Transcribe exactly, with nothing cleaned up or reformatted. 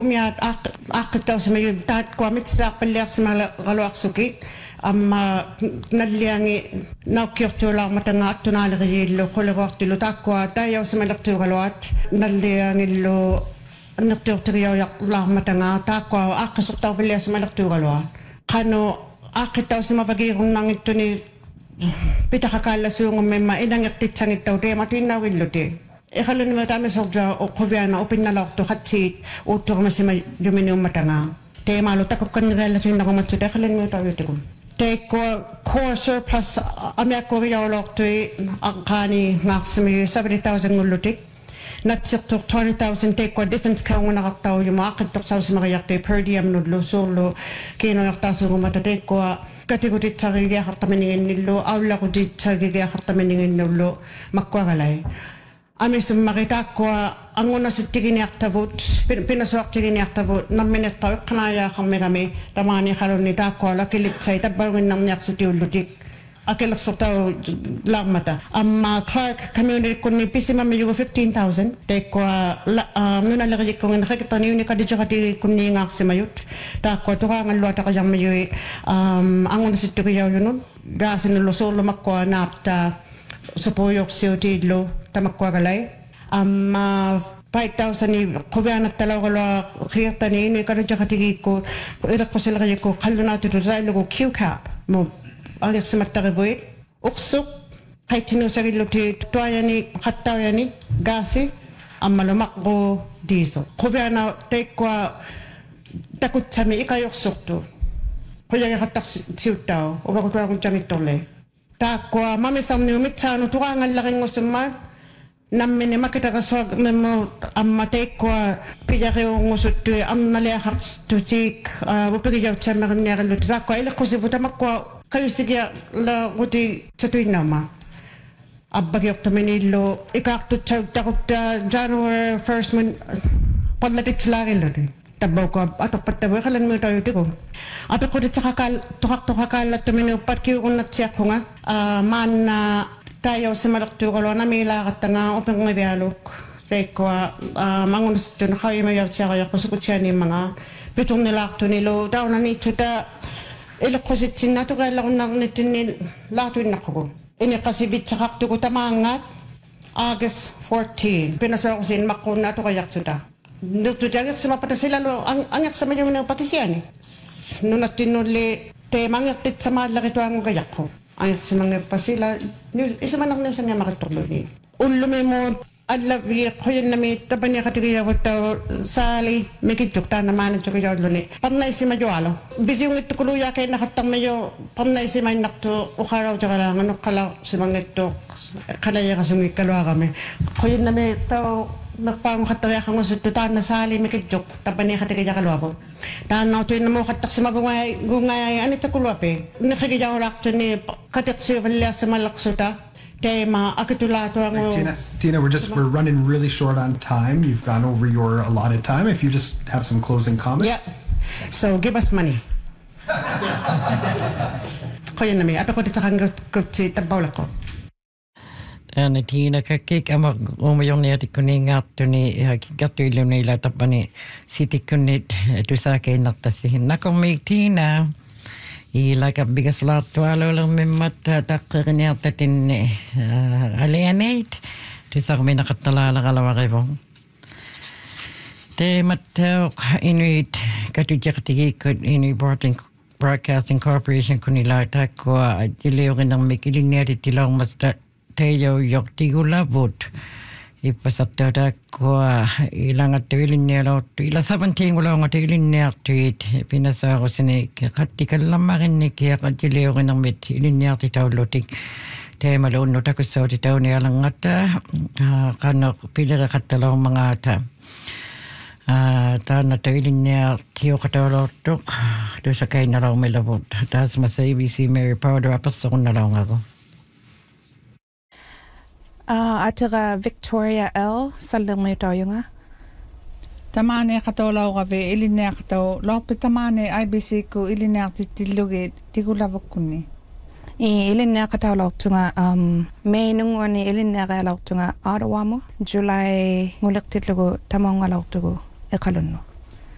Miat akitaw sa mayo tat ko amit sa palyak sa mga galwaksuki amma naliangi naukirtula matanga tunalagi lo kolewakti lo takwa tayo sa malaktu galwat naliangi lo nakturtriyo yak la matanga takwa akasuktaw palyak sa malaktu galwat kano akitaw sa mavagirong nang ito ni pitakakala sungong may mainangaktit sangitaw de matinawin lo de Ikalo ni matami sorja o koviana opin na lakto hatsit utur masima lumini umatanga. Te malo takok kan nila sin na kumatsu te ikalo ni matawi te kum. Te ko core surplus amya ko ya lakto akani ngaksimi seventy thousand ngulutik. Natsik tok twenty thousand te ko defense ka nguna kaktaw yung makakit tok sa mga yakte per diem nudlo solo kino yakta su kumata te ko kategorit sa gaya kartaminingin nilo awla ko dit sa gaya kartaminingin nilo makwa galay. Amis makita ko ang una sa tigini aktavot pinaswak tigini aktavot na minitaw kanaya kami kami tamani kalon ni tako la kilit sa itabawin ng nyak sa tiulutik akilak sa tao lang mata amma Clark community kun ni pisi mami yung fifteen thousand te ko nuna lagi ko ng nakikita niyo ni kadidya kati kun ni ngak si mayut tako tuka ang luwata kayang mayo ang una sa tigini yun gasin lo solo makwa napta supuyok si utidlo tamakwa galay am five thousand ni koviana talaw kala khiyata ni ni kada jakati ko ira ko sila kay ko kallo na to sa lo Q cap mo alik sa matagaboy uksuk kay tino sa gilo ti toya ni khatta ya ni gasi am malamak ko diso koviana te kwa takut sami ikayok sukto ko ya khatak siutaw o ba ko ko jangitole ta kwa mami samni umitsano tukangal laking musuma namin makita kaswag na mo amatay ko piyake ng usut am naliakak tutik bupigyaw sa mga nyakalot ko ilak ko si buta makwa kayo sige la kuti sa tuwing nama abagyok taminilo ikaktut sa takot January first man paglatit sila kilo tabaw ko ato patabaw kalan mo tayo tiko ato ko dit sa kakal tukak tukakala tumino patkiw ko natsiyak ko nga man na tayo sa malaktu ko na may lakat nga upang ngabialok. Teko, mangunas ito na kayo mayaw siya kaya kusukot siya ni mga pitong nilakto nilo. Daw na nito ta ilakosit sinato kaya lang nang nito nilatuin na ko. Ini kasi bit sa kakto ko tamangat August fourteenth. Pinasa ko sin makon na ito kaya suda. Nito dyan sa mapata sila lo ang angyak sa mga mga pakisyan. Nung natinuli te mangyatit sa malaki ito ang kaya ko. Ay sa mga pasila isa man ang nasa nga makatuloy ni ulumi mo adlabi ko yun na may taban niya katigaya ko tao sali may kituk ta naman at yung yun ni pam na isi majualo bisi yung ito kuluya kay nakatang mayo pam na isi may nakto ukaraw tsaka lang ano kalaw si mga ito kalaya kasungi kalwa kami ko yun na may tao nagpang kataya kang usututan na sali may kituk taban niya katigaya kalwa ko tanaw to yun na mo katak sa magungay gungay anito kulwape nakikigya ko lakto ni katak siya pala sa malaksuta tema akitulato ang Tina, Tina, we're just we're running really short on time. You've gone over your allotted time. If you just have some closing comments. Yeah. So give us money. Kaya na may ato ko dito kang si tabaw ko. Ana Tina kakik ama umayon niya tikuning ato ni hakikato ilo nila tapani si tikunit tu sa kay naktasihin. Nako may Tina ila ka bigas lato alo lang memat takrinya tatin alienate tu sa kami nakatalala kalawa kay bong te matok inuit katujak tigi kod inuit broadcasting corporation kunila takwa diliyo kinang mikilinya titilong mas tayo yok tigulabot ipasatata ko ilang at tuwilin niya lo ila seventeen ko lang at tuwilin niya tweet pinasa ko sini katikal lamakin ni kaya kadiliyo ko ng mit ilin niya titaw lotik te malun no tako sa titaw niya lang ata kano pila ka katalong mga ata ta na tuwilin niya tiyo kataw lotok do sa kay na raw may labot tas masa A B C Mary Powder apas ako na raw ako. Uh, atara Victoria L. Salang may tayo nga. Tamane katolaw kabe ilinea kataw lope tamane I B C ko ilinea titilugit tigulabok kunni. I ilinea kataw law tunga um May nung ani ilinea ka law tunga Ottawa mo July ngulak titlugo tamang law tugo ekalunno.